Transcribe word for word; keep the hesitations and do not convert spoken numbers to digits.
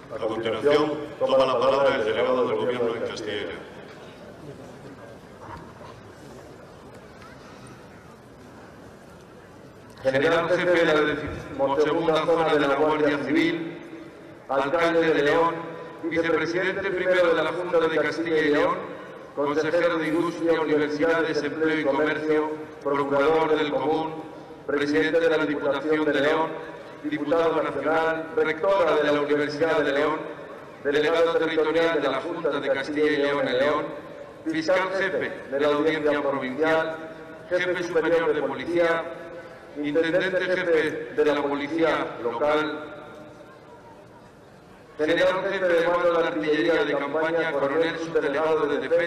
A continuación, toma la palabra el delegado del Gobierno en Castilla y León. General Jefe de la decimosegunda Zona de la Guardia Civil, Alcalde de León, Vicepresidente primero de la Junta de Castilla y León, Consejero de Industria, Universidades, Empleo y Comercio, Procurador del Común, Presidente de la Diputación de León, Diputado Nacional, Rectora de la Universidad de León, Delegado Territorial de la Junta de Castilla y León en León, Fiscal Jefe de la Audiencia Provincial, Jefe Superior de Policía, Intendente Jefe de la Policía Local, General Jefe de Mando de la Artillería de Campaña, Coronel Subdelegado de Defensa,